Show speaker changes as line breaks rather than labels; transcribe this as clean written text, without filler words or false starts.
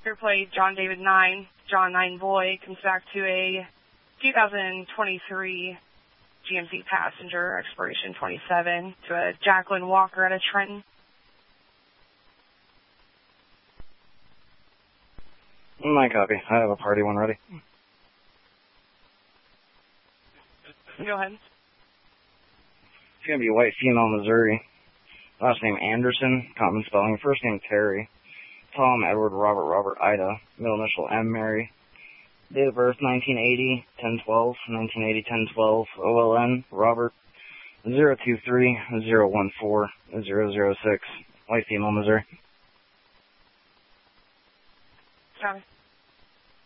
Your plate, John David 9, John 9 Boy, comes back to a 2023 GMC Passenger, expiration 27, to a Jacqueline Walker out of Trenton.
My copy. I have a party one ready.
Go ahead.
It's going to be white female, Missouri. Last name Anderson, common spelling. First name Terry. Tom, Edward, Robert, Ida. Middle initial M, Mary. Date of birth 1980, 10/12, 1980, 10/12. OLN, Robert. 023-014-006. White female, Missouri.
Copy.